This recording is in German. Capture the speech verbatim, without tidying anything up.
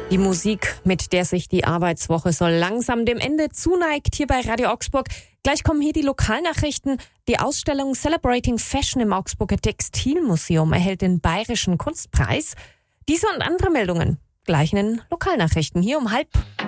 Die Musik, mit der sich die Arbeitswoche so langsam dem Ende zuneigt, hier bei Radio Augsburg. Gleich kommen hier die Lokalnachrichten. Die Ausstellung Celebrating Fashion im Augsburger Textilmuseum erhält den Bayerischen Kunstpreis. Diese und andere Meldungen gleich in den Lokalnachrichten hier um halb.